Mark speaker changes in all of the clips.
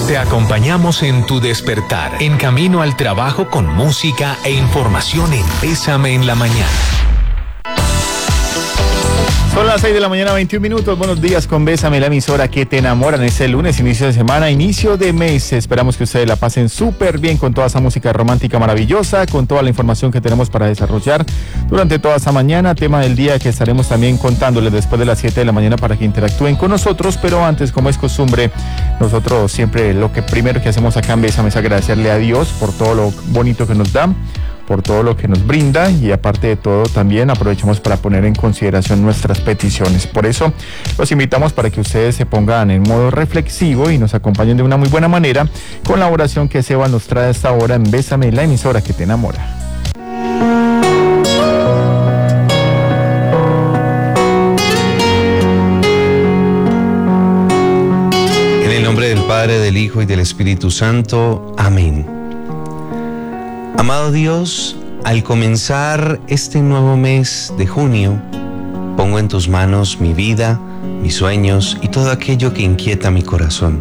Speaker 1: Te acompañamos en tu despertar, en camino al trabajo con música e información en Bésame en la Mañana.
Speaker 2: Son las 6 de la mañana, 21 minutos. Buenos días con Bésame, la emisora que te enamora en este lunes, inicio de semana, inicio de mes. Esperamos que ustedes la pasen súper bien con toda esa música romántica maravillosa, con toda la información que tenemos para desarrollar durante toda esta mañana. Tema del día que estaremos también contándoles después de las 7 de la mañana para que interactúen con nosotros. Pero antes, como es costumbre, nosotros siempre lo que primero que hacemos acá en Bésame es agradecerle a Dios por todo lo bonito que nos da, por todo lo que nos brinda, y aparte de todo también aprovechamos para poner en consideración nuestras peticiones. Por eso los invitamos para que ustedes se pongan en modo reflexivo y nos acompañen de una muy buena manera con la oración que Seba nos trae a esta hora en Bésame, la emisora que te enamora.
Speaker 3: En el nombre del Padre, del Hijo y del Espíritu Santo. Amén. Amado Dios, al comenzar este nuevo mes de junio, pongo en tus manos mi vida, mis sueños y todo aquello que inquieta mi corazón.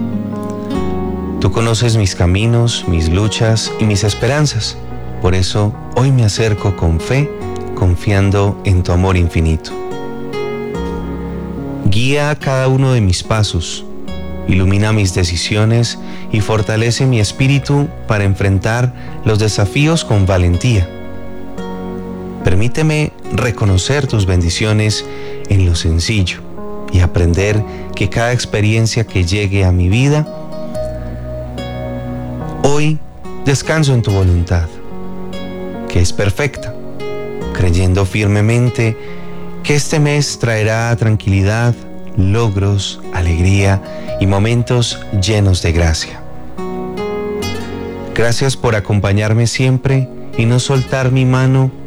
Speaker 3: Tú conoces mis caminos, mis luchas y mis esperanzas. Por eso hoy me acerco con fe, confiando en tu amor infinito. Guía cada uno de mis pasos, ilumina mis decisiones y fortalece mi espíritu para enfrentar los desafíos con valentía. Permíteme reconocer tus bendiciones en lo sencillo y aprender que cada experiencia que llegue a mi vida, hoy descanso en tu voluntad, que es perfecta, creyendo firmemente que este mes traerá tranquilidad, logros, alegría y momentos llenos de gracia. Gracias por acompañarme siempre y no soltar mi mano